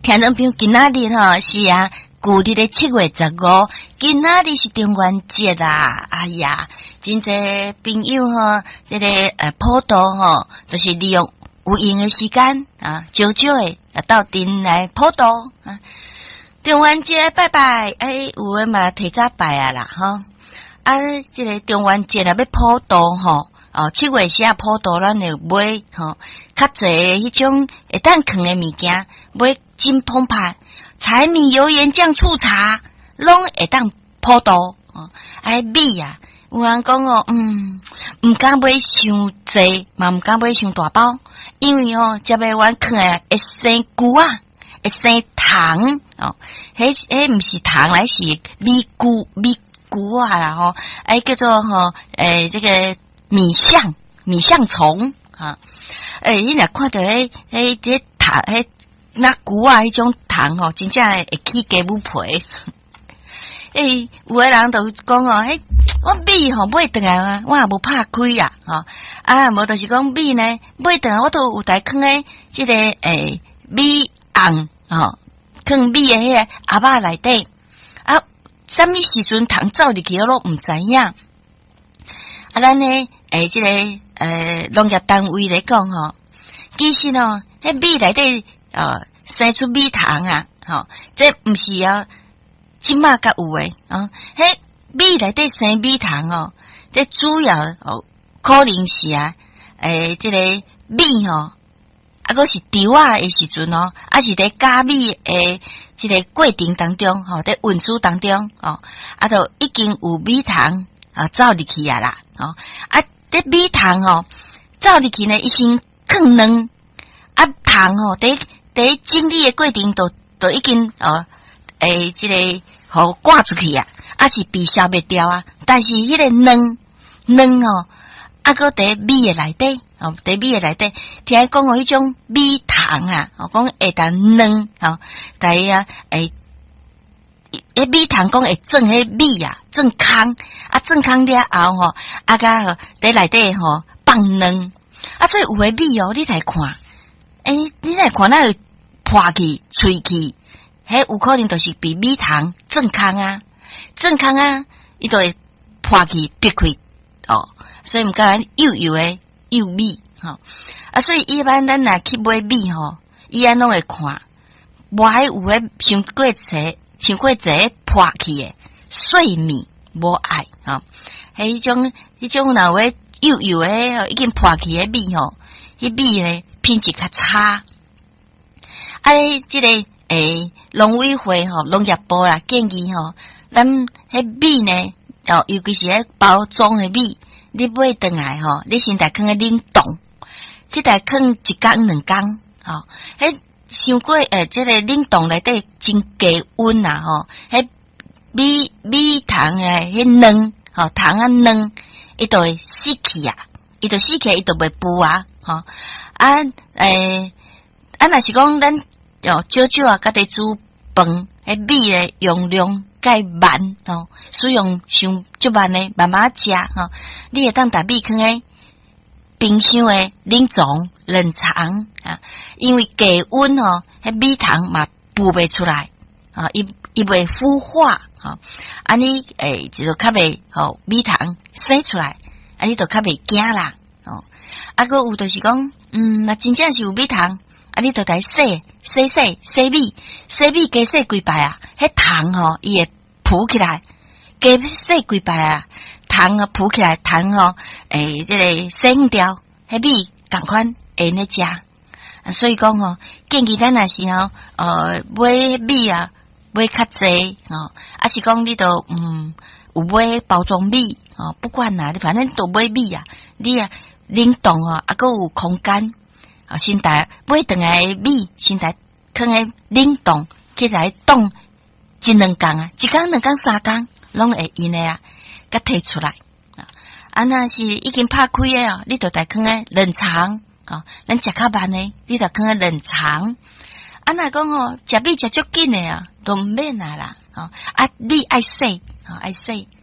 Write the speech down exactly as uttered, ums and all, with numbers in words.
听众朋友，今仔日吼是啊，旧历的七月十五，今仔日是中元节啊！哎呀，真侪朋友吼，这个呃普渡吼，就是利用有闲的时间啊，少少的啊到店来普渡啊。中元节拜拜，哎，有诶嘛提早拜啊啦吼。啊，这个中元节若要普渡吼。哦，七月时啊，普渡咱就买吼，较侪迄种会当藏诶物件，买金通牌、柴米油盐酱醋茶，拢会当普渡哦。哎，米啊，有人讲哦，嗯，毋敢买伤济，嘛毋敢买伤大包，因为哦，接下阮藏诶会生菇啊，会生糖哦，迄迄毋是糖来是米菇米菇啊啦吼，哎叫做吼诶这个。米象米象虫啊，诶、欸，你若看到迄迄这糖，迄那古啊，迄种糖吼，真正会起鸡母皮。诶、欸，有个人就讲哦，迄我米吼买回来啊，我也无拍开啊，吼啊，无就是讲米呢买回来，我都有台放诶，即个诶、欸、米甕吼，放米诶迄个盒仔内底啊，啥物时阵糖走入去我都毋知影。啊，咱呢，诶，即、这个诶农业单位来讲吼，其實哦，迄米內底呃生出米糖啊，吼，這毋是啊，即馬甲有誒啊，迄米內底生米糖哦，這主要哦可能是啊，誒，即、這個米吼，啊，閣是稻啊誒時陣哦，啊是伫加米誒即個過程當中吼，伫運輸當中哦，啊，就已經有米糖。啊，走入去啊啦，哦，啊，这米糖哦，走入去呢，伊先放软，啊，糖哦，伫伫整理的过程都都已经哦，诶，即、这个互挂出去啊，啊是被消灭掉啊，但是迄个软软哦，啊，搁伫米的内底，哦，伫米的内底，听讲哦，迄种米糖啊，哦，讲会当软，哦，甲伊啊，诶。迄米糖讲会装迄米啊，装空啊，装空了后吼，啊甲吼伫内底吼放软啊，所以有诶米哦，你来看，诶、欸，你来看那有破去、脆去，迄有可能就是比米糖装空啊，装空啊，伊就会破去、逼开哦，所以毋敢幼幼诶幼米吼、哦、啊，所以一般咱若去买米吼，伊安拢会看，无爱有诶伤过济。像过这破去诶碎米无爱吼，迄种迄种若有幼幼诶已经破去诶米吼，迄米咧品质较差。啊，即、这个诶农委会吼农业部啦建议吼，咱迄米呢哦，尤其是迄包装诶米，你买倒来吼，你先得放个冷冻，去得放一工两工吼，迄。伤过诶，即、这个冷冻内底真低温啊吼，迄米米糖诶，迄软吼糖啊软，伊就会死去啊，伊就死去，伊就袂腐啊吼啊诶啊，若是讲咱哦少少啊，家己煮饭，迄米诶用量介慢吼，使用上足慢诶，慢慢食吼，你会当把米放诶冰箱诶冷藏。冷藏啊，因为低温哦，迄米糖嘛浮袂出来啊，伊伊袂孵化啊，安尼诶，就较袂吼米糖生出来，安尼就较袂惊啦哦。啊，个有就是讲，嗯，那真正是有米糖，啊，你就来洗洗洗洗米，洗米加洗几摆啊，迄糖吼伊会浮起来，加洗几摆啊，糖啊浮起来，糖吼诶，即、这个生掉，迄米共款。会呢食，啊，所以讲吼，建议咱若是吼，呃，买米啊，买较济吼，啊是讲你都嗯有买包装米哦，不管哪，你反正都买米啊，你啊冷冻哦，啊，佮有空间啊，先带买顿来米，先带放喺冷冻，起来冻一两工啊，一工两工三工，拢会用诶啊，甲摕出来啊，啊，若是已经拍开诶哦，你就带放喺冷藏。哦，咱食较慢呢，你着放喺冷藏。啊，若讲哦，食米食足紧诶啊，都毋免啊啦。哦，啊，米爱洗，哦，爱洗。